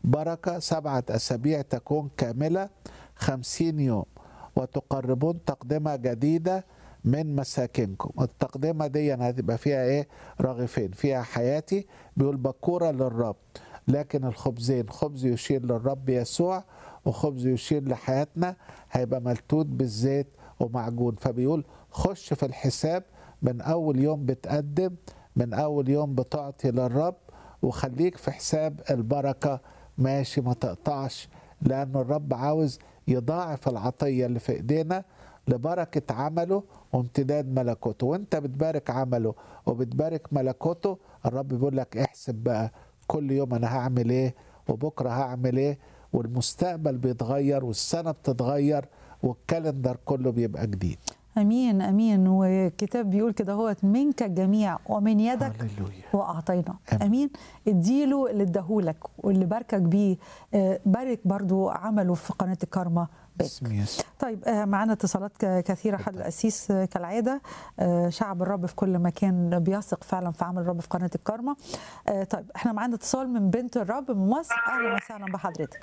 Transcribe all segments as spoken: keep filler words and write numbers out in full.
بركة سبعة أسابيع تكون كاملة خمسين يوم، وتقربون تقدمة جديدة من مساكنكم. التقدمة دي هتبقى فيها ايه؟ رغيفين، فيها حياتي بيقول بكورة للرب، لكن الخبزين خبز يشير للرب يسوع وخبز يشير لحياتنا هيبقى ملتوت بالزيت ومعجون. فبيقول خش في الحساب من أول يوم بتقدم، من أول يوم بتعطي للرب، وخليك في حساب البركة ماشي، ما تقطعش، لأن الرب عاوز يضاعف العطية اللي في إيدينا لبركة عمله وامتداد ملكوته. وانت بتبارك عمله وبتبارك ملكوته، الرب بيقول لك احسب بقى كل يوم انا هعمل ايه وبكرة هعمل ايه، والمستقبل بيتغير والسنة بتتغير والكالندر كله بيبقى جديد. امين امين. والكتاب بيقول كده هو منك الجميع ومن يدك هللويا. واعطينا. امين, أمين. اديله اللي اداهولك واللي باركك بيه، بارك برضو عمله في قناه الكارما بك. طيب معانا اتصالات كثيره حد القسيس كالعاده. شعب الرب في كل مكان بيثق فعلا في عمل الرب في قناه الكارما. طيب احنا معانا اتصال من بنت الرب من مصر. اهلا وسهلا بحضرتك.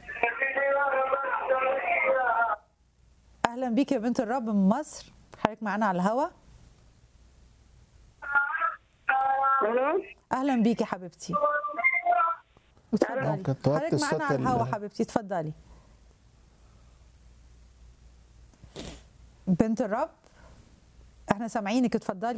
اهلا بيك يا بنت الرب من مصر، حضرتك معانا على الهوا. اهلا بيكي حبيبتي، اتفضلي حضرتك معانا على الهوا حبيبتي، اتفضلي. بنت الرب احنا سامعينك، اتفضلي.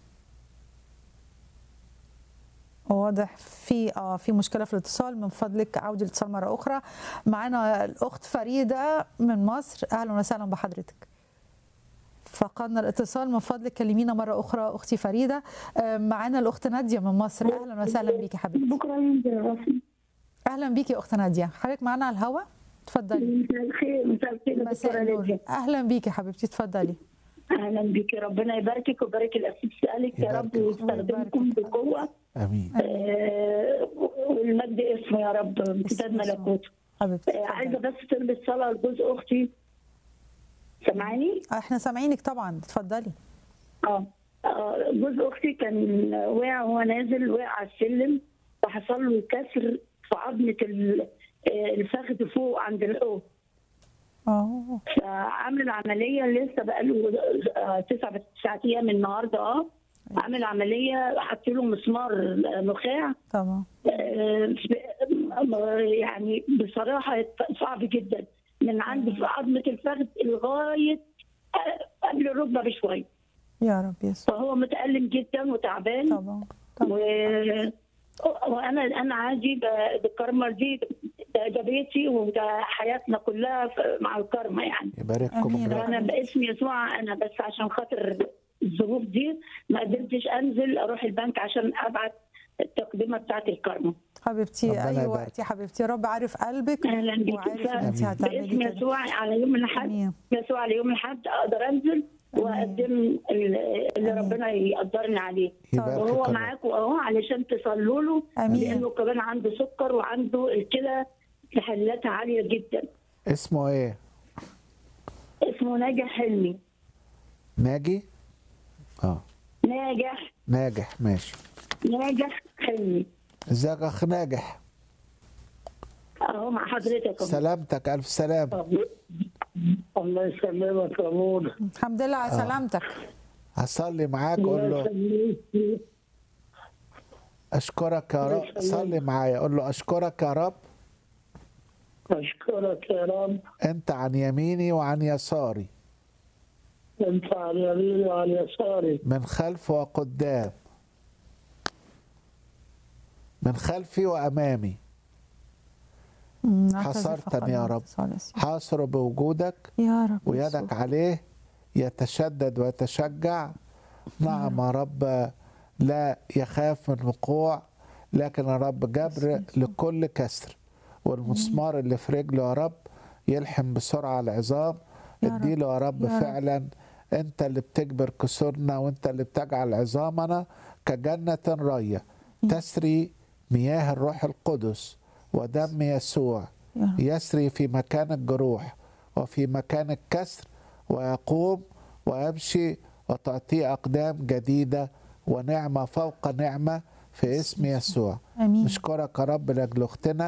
واضح في اه في مشكله في الاتصال، من فضلك عودي الاتصال مره اخرى. معانا الاخت فريده من مصر، اهلا وسهلا بحضرتك. فقدنا الاتصال، من فضلك كلمينا مره اخرى اختي فريده. معانا الاخت ناديه من مصر، اهلا وسهلا بيكي حبيبتي. بكره ينزل. اهلا بيكي يا اخت ناديه، حضرتك معانا على الهوا، اتفضلي. مساء الخير. مساء الخير مساء النور، اهلا بيكي حبيبتي، اتفضلي. اهلا بيكي، ربنا يباركك ويبارك الاسيس سالك يا رب ويستخدمكم بقوه. امين. آه والمجد اسمه يا رب امتداد ملكوته. حبيبتي آه عايزه بس تلبس صلاه لجوز اختي. سامعاني؟ احنا سامعينك طبعا، اتفضلي. اه جوز اختي كان وقع وهو نازل، وقع على السلم فحصل له كسر في عظمه الفخذ فوق عند الحوض. اه فعامل عمليه لسه بقاله تسع تسعة ايام النهارده. اه عامل عمليه، حط له مسمار نخاع طبعا. يعني بصراحه صعب جدا من عند عظمه الفخذ لغايه قبل الركبه بشويه. يا رب يسوع. فهو متألم جدا وتعبان. طبعا طبعا. و... وانا انا عادي بالكارما دي، ده, ده بيتي وده حياتنا كلها مع الكارما يعني. يبارككم. انا باسم يسوع، انا بس عشان خاطر الظروف دي ما قدرتش انزل اروح البنك عشان ابعت التقديمه بتاعت الكارما. حبيبتي اي وقت يا حبيبتي، رب عارف قلبك وعارف انت هتعملي باسم يسوع على يوم الاحد، يسوع على يوم الاحد اقدر انزل واقدم اللي ربنا يقدرني عليه. وهو معاكم اهو علشان تصلوا له، لانه كمان عنده سكر وعنده الكلى تحليلاتها عاليه جدا. اسمه ايه؟ اسمه ناجح حلمي. ناجي؟ اه ناجح ناجح ماشي. ناجح حلمي. ازيك يا اخ ناجح؟ اهو مع حضرتك. سلامتك، الف سلامه. الله يسلمك يا مولى. الحمد لله على سلامتك. هصلي معاك، قول له اشكرك يا رب. صلي معايا، قول له اشكرك يا رب. اشكرك يا رب. انت عن يميني وعن يساري. انت عن يميني وعن يساري. من خلف وقدام. من خلفي وامامي. حصرتني يا رب، حاصر بوجودك يا رب، ويدك عليه يتشدد ويتشجع. نعم يا رب، لا يخاف من وقوع، لكن يا رب جبر لكل كسر، والمسمار اللي في رجله يا رب يلحم بسرعة العظام. اديله يا رب فعلا، انت اللي بتجبر كسورنا وانت اللي بتجعل عظامنا كجنة رية تسري مياه الروح القدس ودم يسوع يسري في مكان الجروح وفي مكان الكسر، ويقوم ويمشي وتعطيه أقدام جديدة ونعمة فوق نعمة في اسم يسوع. أمين. نشكرك يا رب لأجل أختنا